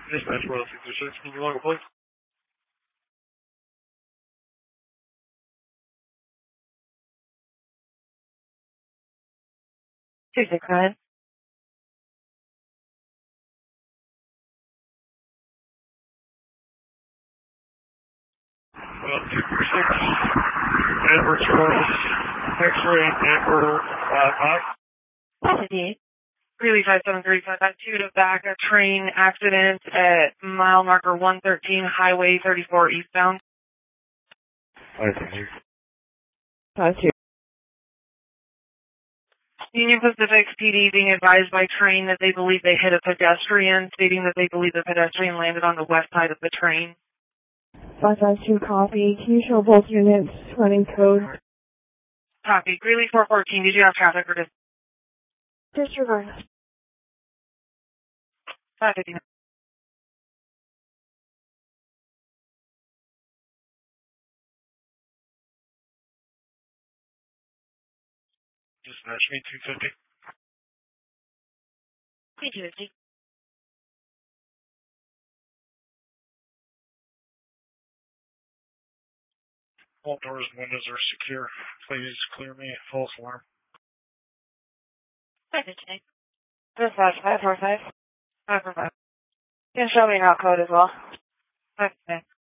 Dispatch 106, can you log a please? Tuesday, go ahead. Well, 246, Edwards Road, X-ray, Edward, 5. Indeed. Greeley 5735, that's due to back a train accident at mile marker 113, Highway 34 eastbound. I see. That's you. Union Pacific PD being advised by train that they believe they hit a pedestrian, stating that they believe the pedestrian landed on the west side of the train. 552 copy. Can you show both units running code? Copy. Greeley 414, did you have traffic or Disregard. 559? Dispatch me 250. 250. All doors and windows are secure. Please clear me. False alarm. 559. Dispatch 545. 545. You can show me route code as well. 559.